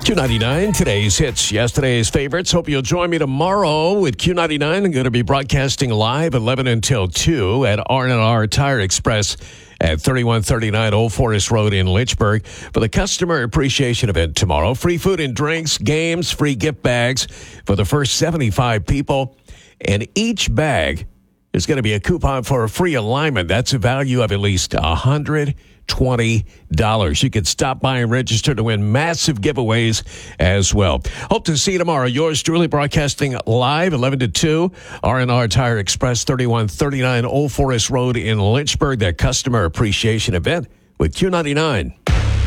Q99, today's hits, yesterday's favorites. Hope you'll join me tomorrow with Q99. I'm going to be broadcasting live 11 until 2 at R&R Tire Express at 3139 Old Forest Road in Lynchburg for the customer appreciation event tomorrow. Free food and drinks, games, free gift bags for the first 75 people. And each bag is going to be a coupon for a free alignment. That's a value of at least $120. You can stop by and register to win massive giveaways as well. Hope to see you tomorrow. Yours truly broadcasting live 11 to 2. R&R Tire Express, 3139 Old Forest Road in Lynchburg. That customer appreciation event with Q99.